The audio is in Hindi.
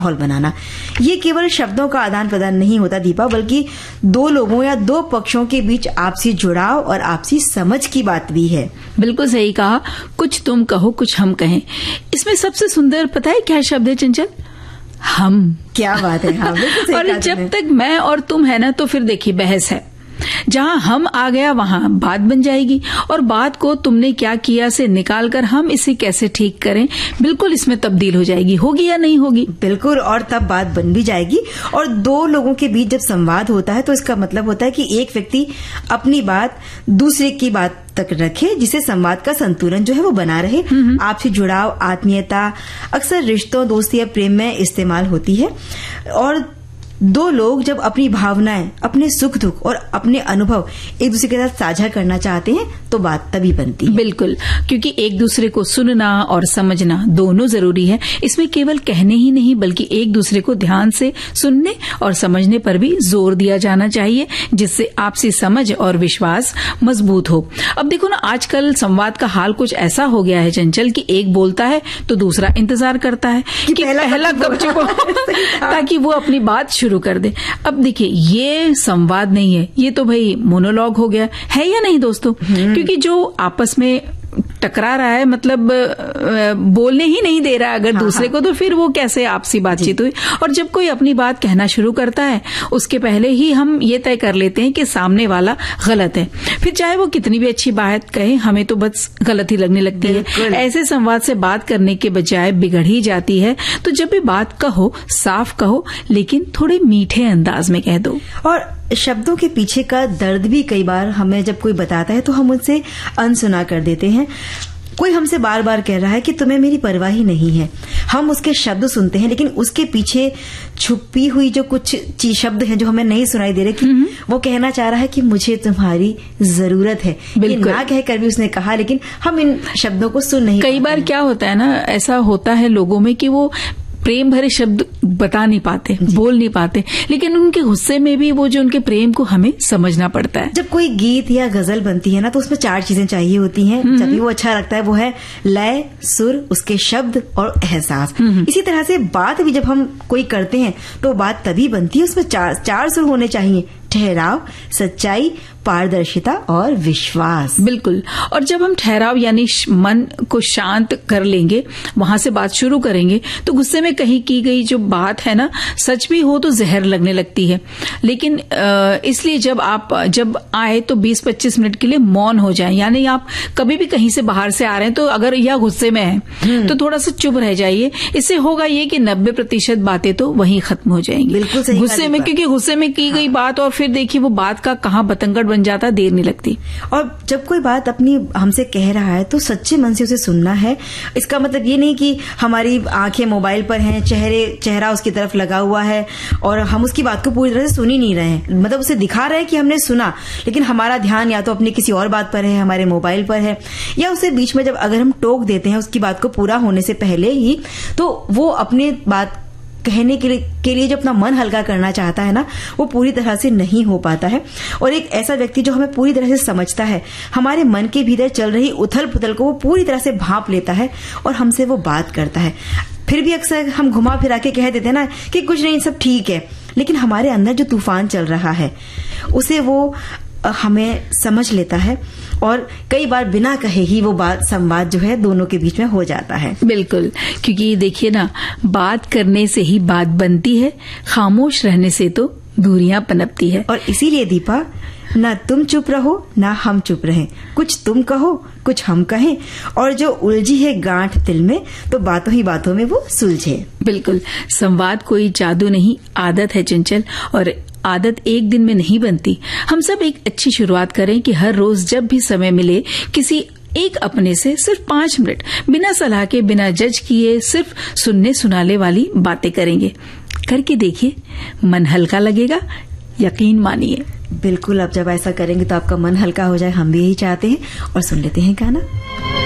माहौल बनाना। ये केवल शब्दों का आदान प्रदान नहीं होता दीपा, बल्कि दो लोगों या दो पक्षों के बीच आपसी जुड़ाव और आपसी समझ की बात भी है। बिल्कुल सही कहा, कुछ तुम कहो कुछ हम कहें। इसमें सबसे सुंदर पता है क्या शब्द है चंचल? हम। क्या बात है। हाँ, और जब तक मैं और तुम है ना, तो फिर देखिए बहस है। जहां हम आ गया वहां बात बन जाएगी, और बात को तुमने क्या किया से निकालकर हम इसे कैसे ठीक करें, बिल्कुल इसमें तब्दील हो जाएगी। होगी या नहीं होगी? बिल्कुल, और तब बात बन भी जाएगी। और दो लोगों के बीच जब संवाद होता है तो इसका मतलब होता है कि एक व्यक्ति अपनी बात दूसरे की बात तक रखे, जिससे संवाद का संतुलन जो है वो बना रहे। आपसी जुड़ाव, आत्मीयता अक्सर रिश्तों, दोस्ती या प्रेम में इस्तेमाल होती है। और दो लोग जब अपनी भावनाएं, अपने सुख दुख और अपने अनुभव एक दूसरे के साथ साझा करना चाहते हैं तो बात तभी बनती है। बिल्कुल, क्योंकि एक दूसरे को सुनना और समझना दोनों जरूरी है। इसमें केवल कहने ही नहीं बल्कि एक दूसरे को ध्यान से सुनने और समझने पर भी जोर दिया जाना चाहिए, जिससे आपसी समझ और विश्वास मजबूत हो। अब देखो ना, आजकल संवाद का हाल कुछ ऐसा हो गया है चंचल कि एक बोलता है तो दूसरा इंतजार करता है कि पहला कब चुप हो ताकि वो अपनी बात शुरू कर दे। अब देखिए, ये संवाद नहीं है, ये तो भाई मोनोलॉग हो गया है या नहीं दोस्तों? क्योंकि जो आपस में टकरा रहा है, मतलब बोलने ही नहीं दे रहा है अगर दूसरे को, तो फिर वो कैसे आपसी बातचीत हुई। और जब कोई अपनी बात कहना शुरू करता है, उसके पहले ही हम ये तय कर लेते हैं कि सामने वाला गलत है। फिर चाहे वो कितनी भी अच्छी बात कहे, हमें तो बस गलत ही लगने लगती है। ऐसे संवाद से बात करने के बजाय बिगड़ ही जाती है। तो जब भी बात कहो, साफ कहो, लेकिन थोड़े मीठे अंदाज में कह दो। और शब्दों के पीछे का दर्द भी कई बार हमें जब कोई बताता है तो हम उनसे अनसुना कर देते हैं। कोई हमसे बार बार कह रहा है कि तुम्हें मेरी परवाह ही नहीं है। हम उसके शब्द सुनते हैं, लेकिन उसके पीछे छुपी हुई जो कुछ शब्द हैं जो हमें नहीं सुनाई दे रहे, कि वो कहना चाह रहा है कि मुझे तुम्हारी जरूरत है। ये ना कहकर भी उसने कहा, लेकिन हम इन शब्दों को सुन नहीं। कई बार क्या होता है ना, ऐसा होता है लोगों में कि वो प्रेम भरे शब्द बता नहीं पाते, बोल नहीं पाते, लेकिन उनके गुस्से में भी वो जो उनके प्रेम को हमें समझना पड़ता है। जब कोई गीत या गजल बनती है ना, तो उसमें 4 चीजें चाहिए होती हैं जब भी वो अच्छा लगता है। वो है लय, सुर, उसके शब्द और एहसास। इसी तरह से बात भी जब हम कोई करते हैं तो बात तभी बनती है, उसमें 4 सुर होने चाहिए: ठहराव, सच्चाई, पारदर्शिता और विश्वास। बिल्कुल। और जब हम ठहराव यानी मन को शांत कर लेंगे, वहां से बात शुरू करेंगे, तो गुस्से में कहीं की गई जो बात है ना, सच भी हो तो जहर लगने लगती है। लेकिन इसलिए जब आए तो 20-25 मिनट के लिए मौन हो जाए। यानी आप कभी भी कहीं से बाहर से आ रहे हैं तो अगर या गुस्से में है तो थोड़ा सा चुप रह जाइए। इससे होगा ये कि 90% बातें तो वहीं खत्म हो जाएंगी। बिल्कुल सही। गुस्से में, क्योंकि गुस्से में की गई बात, और फिर देखिए वो बात का कहां बतंगड़ बन जाता, देर नहीं लगती। और जब कोई बात अपनी हमसे कह रहा है तो सच्चे मन से उसे सुनना है। इसका मतलब ये नहीं कि हमारी आंखें मोबाइल पर हैं, चेहरा उसकी तरफ लगा हुआ है और हम उसकी बात को पूरी तरह से सुन ही नहीं रहे हैं। मतलब उसे दिखा रहे हैं कि हमने सुना, लेकिन हमारा ध्यान या तो अपनी किसी और बात पर है, हमारे मोबाइल पर है, या उसे बीच में जब अगर हम टोक देते हैं उसकी बात को पूरा होने से पहले ही, तो वो अपनी बात कहने के लिए जो अपना मन हल्का करना चाहता है ना, वो पूरी तरह से नहीं हो पाता है। और एक ऐसा व्यक्ति जो हमें पूरी तरह से समझता है, हमारे मन के भीतर चल रही उथल पुथल को वो पूरी तरह से भांप लेता है और हमसे वो बात करता है। फिर भी अक्सर हम घुमा फिरा के कह देते हैं ना कि कुछ नहीं, सब ठीक है, लेकिन हमारे अंदर जो तूफान चल रहा है उसे वो हमें समझ लेता है और कई बार बिना कहे ही वो संवाद जो है दोनों के बीच में हो जाता है। बिल्कुल, क्योंकि देखिए ना, बात करने से ही बात बनती है, खामोश रहने से तो दूरियां पनपती है। और इसीलिए दीपा, ना तुम चुप रहो ना हम चुप रहें, कुछ तुम कहो कुछ हम कहें, और जो उलझी है गांठ दिल में तो बातों ही बातों में वो सुलझे। बिल्कुल, संवाद कोई जादू नहीं, आदत है चंचल, और आदत एक दिन में नहीं बनती। हम सब एक अच्छी शुरुआत करें कि हर रोज जब भी समय मिले किसी एक अपने से सिर्फ 5 मिनट बिना सलाह के, बिना जज किए, सिर्फ सुनने सुनाने वाली बातें करेंगे। करके देखिए, मन हल्का लगेगा, यकीन मानिए। बिल्कुल, अब जब ऐसा करेंगे तो आपका मन हल्का हो जाए, हम भी यही चाहते हैं। और सुन लेते हैं गाना।